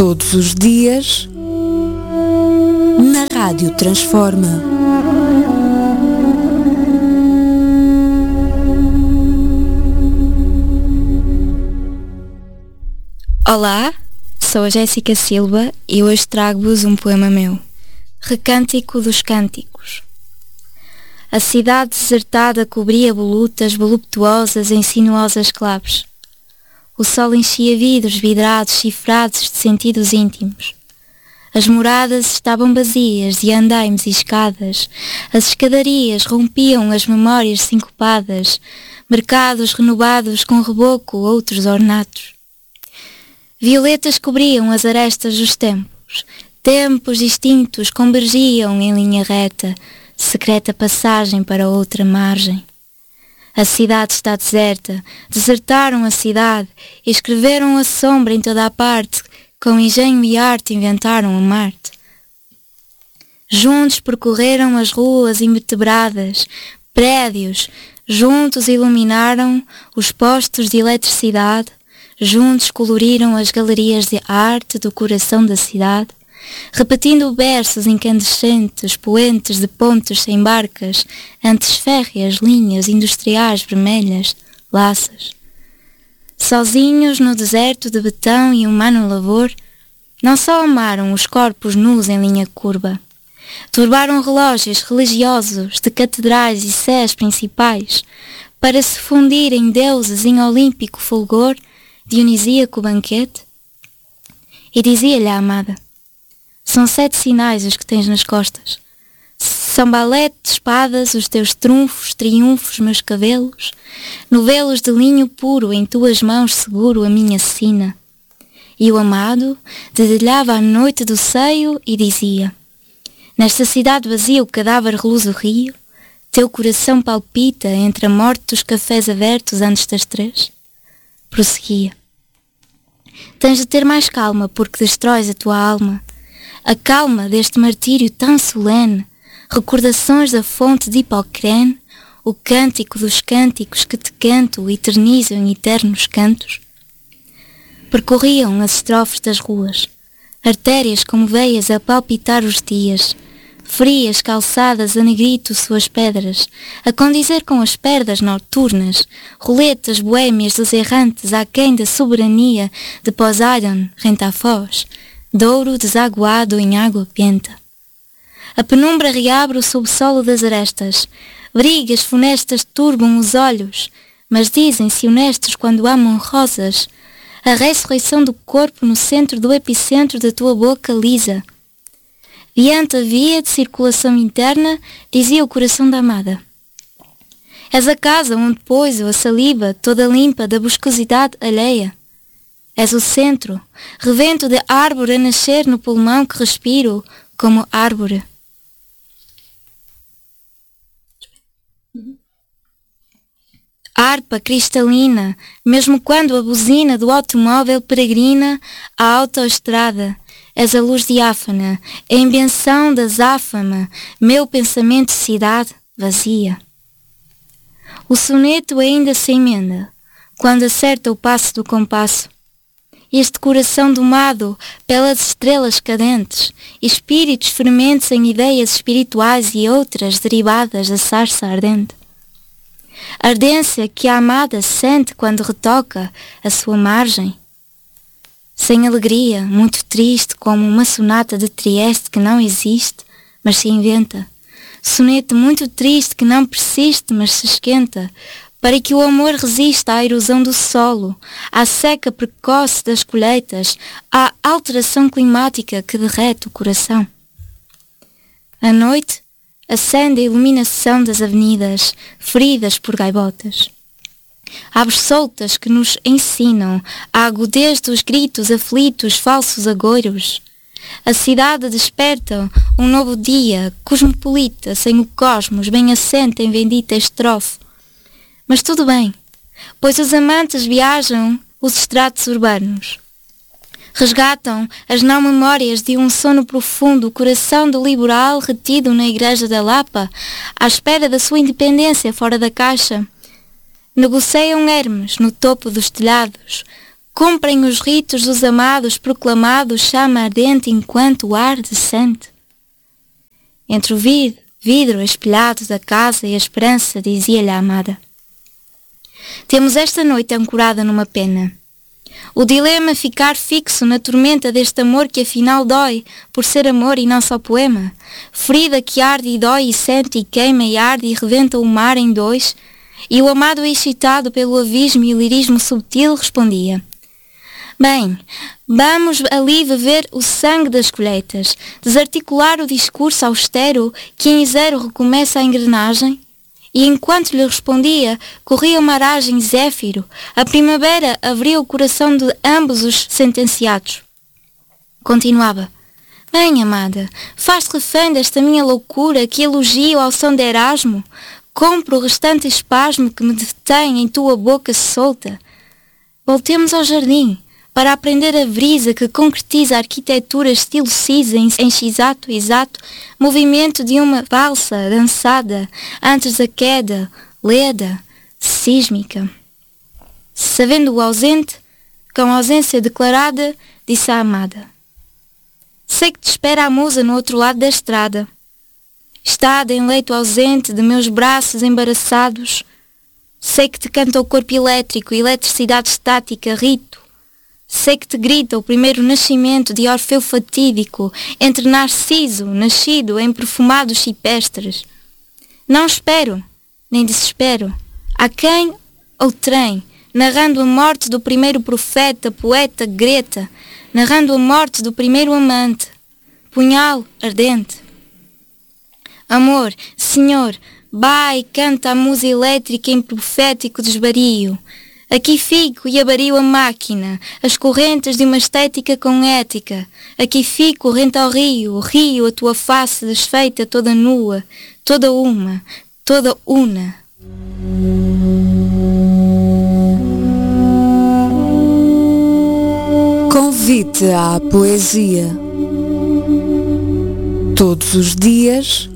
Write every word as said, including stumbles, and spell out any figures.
Todos os dias, na Rádio Transforma. Olá, sou a Jéssica Silva e hoje trago-vos um poema meu, Recântico dos Cânticos. A cidade desertada cobria volutas voluptuosas em sinuosas claves. O sol enchia vidros vidrados cifrados de sentidos íntimos. As moradas estavam vazias de andaimes e escadas. As escadarias rompiam as memórias sincopadas. Mercados renovados com reboco, outros ornatos. Violetas cobriam as arestas dos tempos. Tempos distintos convergiam em linha reta, secreta passagem para outra margem. A cidade está deserta, desertaram a cidade, e escreveram a sombra em toda a parte, com engenho e arte inventaram a Marte. Juntos percorreram as ruas invertebradas, prédios, juntos iluminaram os postos de eletricidade, juntos coloriram as galerias de arte do coração da cidade, repetindo versos incandescentes, poentes de pontes sem barcas, antes férreas linhas industriais vermelhas, laças. Sozinhos no deserto de betão e humano lavor, não só amaram os corpos nus em linha curva, turbaram relógios religiosos de catedrais e sés principais, para se fundir em deuses em olímpico fulgor, dionisíaco banquete. E dizia-lhe a amada: são sete sinais os que tens nas costas. São balete de espadas os teus trunfos, triunfos, meus cabelos. Novelos de linho puro em tuas mãos seguro a minha sina. E o amado dedilhava a noite do seio e dizia: nesta cidade vazia o cadáver reluz o rio. Teu coração palpita entre a morte dos cafés abertos antes das três. Prosseguia: tens de ter mais calma porque destróis a tua alma. A calma deste martírio tão solene, recordações da fonte de Hipocrene, o cântico dos cânticos que te canto eternizam em eternos cantos. Percorriam as estrofes das ruas, artérias como veias a palpitar os dias, frias calçadas a negrito suas pedras, a condizer com as perdas noturnas, roletas boêmias dos errantes aquém da soberania de Poseidon rente à foz, douro desaguado em água penta. A penumbra reabre o subsolo das arestas, brigas funestas turbam os olhos, mas dizem-se honestos quando amam rosas, a ressurreição do corpo no centro do epicentro da tua boca lisa. Diante a via de circulação interna, dizia o coração da amada: és a casa onde poiso a saliva toda limpa da boscosidade alheia. És o centro, revento de árvore a nascer no pulmão que respiro como árvore. Harpa cristalina, mesmo quando a buzina do automóvel peregrina à autoestrada, és a luz diáfana, a invenção da záfama, meu pensamento cidade vazia. O soneto ainda se emenda, quando acerta o passo do compasso. Este coração domado pelas estrelas cadentes, espíritos fermentes em ideias espirituais e outras derivadas da sarça ardente. Ardência que a amada sente quando retoca a sua margem. Sem alegria, muito triste como uma sonata de Trieste que não existe, mas se inventa. Soneto muito triste que não persiste, mas se esquenta, para que o amor resista à erosão do solo, à seca precoce das colheitas, à alteração climática que derrete o coração. À noite, acende a iluminação das avenidas, feridas por gaivotas. Aves soltas que nos ensinam a agudez dos gritos aflitos, falsos agoiros. A cidade desperta um novo dia, cosmopolita, sem o cosmos, bem assente em bendita estrofe. Mas tudo bem, pois os amantes viajam os estratos urbanos. Resgatam as não memórias de um sono profundo, o coração do liberal retido na igreja da Lapa, à espera da sua independência fora da caixa. Negociam Hermes no topo dos telhados, Comprem os ritos dos amados proclamados chama ardente enquanto o ar descende. Entre o vid vidro espelhado da casa e a esperança, dizia-lhe a amada: temos esta noite ancorada numa pena. O dilema ficar fixo na tormenta deste amor que afinal dói, por ser amor e não só poema. Ferida que arde e dói e sente e queima e arde e rebenta o mar em dois. E o amado excitado pelo abismo e o lirismo subtil respondia: bem, vamos ali beber o sangue das colheitas, desarticular o discurso austero que em zero recomeça a engrenagem? E enquanto lhe respondia, corria uma aragem zéfiro, a primavera abria o coração de ambos os sentenciados. Continuava: bem, amada, faz-te refém desta minha loucura que elogio ao som de Erasmo? Compro o restante espasmo que me detém em tua boca solta. Voltemos ao jardim, para aprender a brisa que concretiza a arquitetura estilo Cisa em, em exato, exato movimento de uma valsa dançada antes da queda, leda, sísmica. Sabendo o ausente, com ausência declarada, disse a amada: sei que te espera a musa no outro lado da estrada. Estada em leito ausente de meus braços embaraçados, sei que te canta o corpo elétrico, eletricidade estática, rito. Sei que te grita o primeiro nascimento de Orfeu fatídico, entre Narciso, nascido em perfumados cipestres. Não espero, nem desespero. A quem ou trem, narrando a morte do primeiro profeta, poeta, Greta, narrando a morte do primeiro amante, punhal ardente. Amor, Senhor, vai e canta a musa elétrica em profético desvario. Aqui fico e abario a máquina, as correntes de uma estética com ética. Aqui fico rente ao rio, o rio, a tua face desfeita toda nua, toda uma, toda una. Convite à poesia. Todos os dias,